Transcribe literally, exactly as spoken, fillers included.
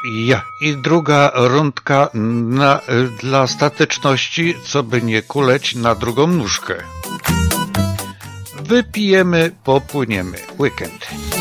Ja. I druga rundka na, dla statyczności, co by nie kuleć na drugą nóżkę. Wypijemy, popłyniemy. Weekend.